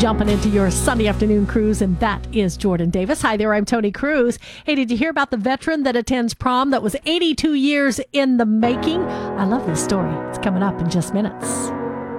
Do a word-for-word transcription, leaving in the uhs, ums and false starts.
jumping into your Sunday afternoon cruise, and that is Jordan Davis. Hi there, I'm Tony Cruz. Hey, did you hear about the veteran that attends prom that was eighty-two years in the making? I love this story. It's coming up in just minutes.